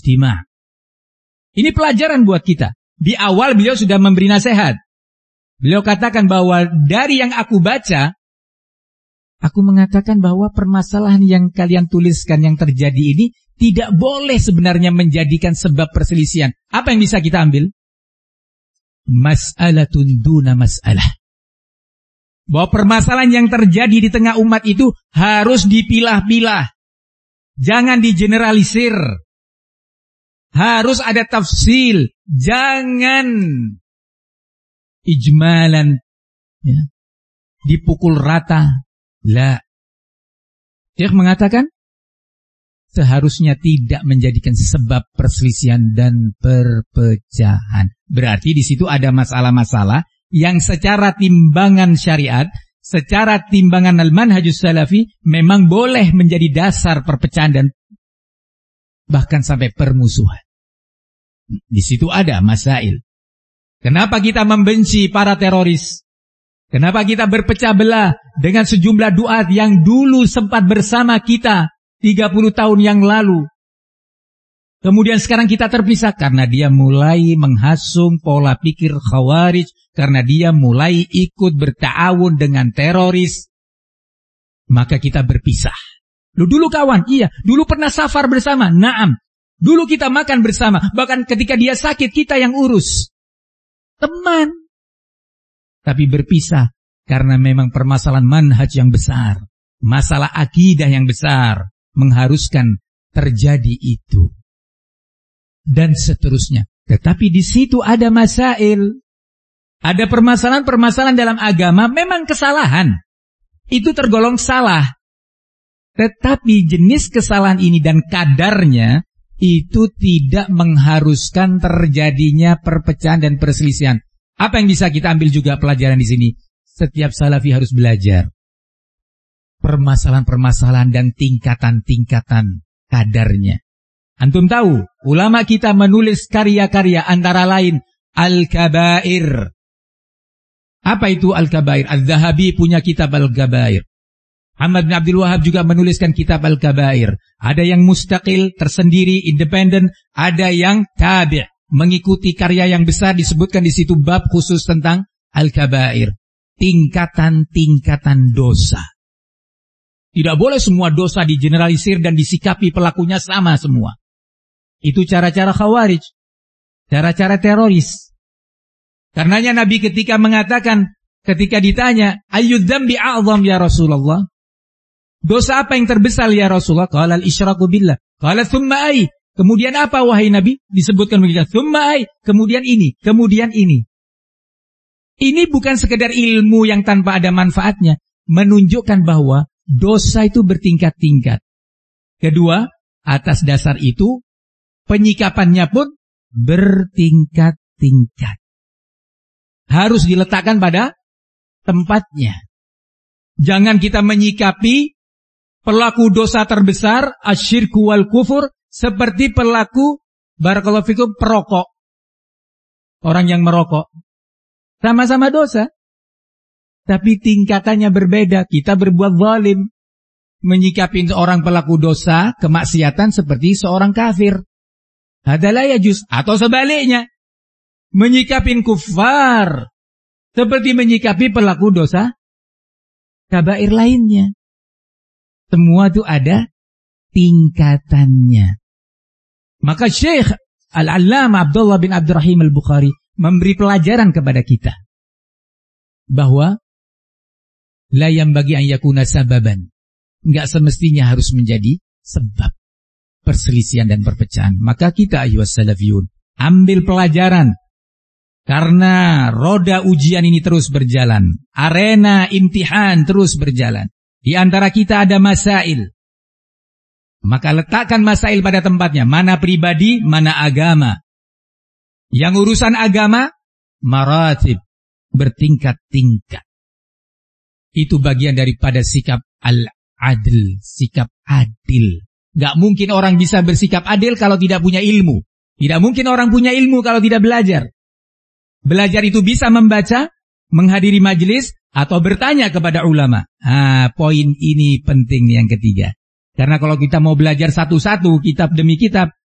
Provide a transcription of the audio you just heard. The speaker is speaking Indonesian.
istima'. Ini pelajaran buat kita. Di awal beliau sudah memberi nasihat. Beliau katakan bahwa dari yang aku baca, aku mengatakan bahwa permasalahan yang kalian tuliskan yang terjadi ini tidak boleh sebenarnya menjadikan sebab perselisihan. Apa yang bisa kita ambil? Mas'alatun duna mas'alah. Bahwa permasalahan yang terjadi di tengah umat itu harus dipilah-pilah. Jangan digeneralisir. Harus ada tafsil. Jangan ijmalan, ya, dipukul rata. La. Syekh mengatakan seharusnya tidak menjadikan sebab perselisihan dan perpecahan. Berarti di situ ada masalah-masalah yang secara timbangan syariat, secara timbangan al-manhajus salafi memang boleh menjadi dasar perpecahan dan bahkan sampai permusuhan. Di situ ada masail. Kenapa kita membenci para teroris? Kenapa kita berpecah belah dengan sejumlah duat yang dulu sempat bersama kita 30 tahun yang lalu? Kemudian sekarang kita terpisah karena dia mulai menghasung pola pikir khawarij, karena dia mulai ikut berta'awun dengan teroris. Maka kita berpisah. Lu dulu kawan, iya. Dulu pernah safar bersama, naam. Dulu kita makan bersama, bahkan ketika dia sakit kita yang urus. Teman. Tapi berpisah karena memang permasalahan manhaj yang besar, masalah akidah yang besar mengharuskan terjadi itu. Dan seterusnya. Tetapi di situ ada masail. Ada permasalahan-permasalahan dalam agama memang kesalahan. Itu tergolong salah. Tetapi jenis kesalahan ini dan kadarnya itu tidak mengharuskan terjadinya perpecahan dan perselisihan. Apa yang bisa kita ambil juga pelajaran di sini? Setiap salafi harus belajar permasalahan-permasalahan dan tingkatan-tingkatan kadarnya. Antum tahu, ulama kita menulis karya-karya antara lain Al-Kabair. Apa itu Al-Kabair? Al-Zahabi punya kitab Al-Kabair. Ahmad bin Abdul Wahab juga menuliskan kitab Al-Kabair. Ada yang mustaqil, tersendiri, independen. Ada yang tabi', mengikuti karya yang besar. Disebutkan di situ bab khusus tentang Al-Kabair. Tingkatan-tingkatan dosa. Tidak boleh semua dosa digeneralisir dan disikapi pelakunya sama semua. Itu cara-cara khawarij. Cara-cara teroris. Karenanya Nabi ketika mengatakan, ketika ditanya, ayyud dzambi a'zam ya Rasulullah? Dosa apa yang terbesar ya Rasulullah? Qala al-isyraku billah. Qala thumma ay. Kemudian apa wahai Nabi? Disebutkan begitu. Thumma ay. Kemudian ini. Kemudian ini. Ini bukan sekedar ilmu yang tanpa ada manfaatnya. Menunjukkan bahwa dosa itu bertingkat-tingkat. Kedua, atas dasar itu, penyikapannya pun bertingkat-tingkat. Harus diletakkan pada tempatnya. Jangan kita menyikapi pelaku dosa terbesar, asyirku wal kufur, seperti pelaku, barakallahu fikum, perokok. Orang yang merokok. Sama-sama dosa. Tapi tingkatannya berbeda. Kita berbuat zalim. Menyikapi seorang pelaku dosa, kemaksiatan seperti seorang kafir. Hadalah yajuz. Atau sebaliknya. Menyikapi kufar seperti menyikapi pelaku dosa kabair lainnya. Semua itu ada tingkatannya. Maka Syekh Al-Allamah Abdullah bin Abdurrahim Al-Bukhari memberi pelajaran kepada kita bahwa la yambagi an yakuna sababan, enggak semestinya harus menjadi sebab perselisihan dan perpecahan. Maka kita ayyuhas salafiyun ambil pelajaran. Karena roda ujian ini terus berjalan. Arena imtihan terus berjalan. Di antara kita ada masail. Maka letakkan masail pada tempatnya. Mana pribadi, mana agama. Yang urusan agama, maratib. Bertingkat-tingkat. Itu bagian daripada sikap al-adl. Sikap adil. Gak mungkin orang bisa bersikap adil kalau tidak punya ilmu. Tidak mungkin orang punya ilmu kalau tidak belajar. Belajar itu bisa membaca, menghadiri majelis, atau bertanya kepada ulama. Poin ini penting yang ketiga. Karena kalau kita mau belajar satu-satu, kitab demi kitab,